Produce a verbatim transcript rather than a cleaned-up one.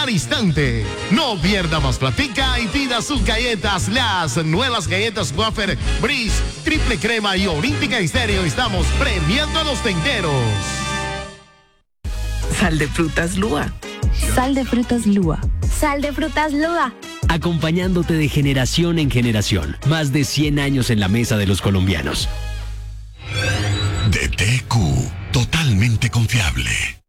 al instante. No pierda más platica y pida sus galletas, las nuevas galletas Wafer, Breeze, triple crema y olímpica estéreo. Estamos premiando a los tenderos. Sal de frutas Lua. Sal de frutas Lua. Sal de frutas Lua. Acompañándote de generación en generación. Más de cien años en la mesa de los colombianos. D T Q, totalmente confiable.